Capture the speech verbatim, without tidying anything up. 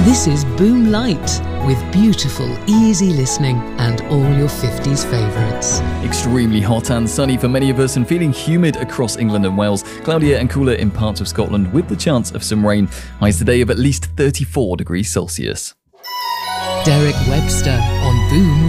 This is Boom Light, with beautiful, easy listening and all your fifties favourites. Extremely hot and sunny for many of us and feeling humid across England and Wales. Cloudier and cooler in parts of Scotland with the chance of some rain. Highs today of at least thirty-four degrees Celsius. Derek Webster on Boom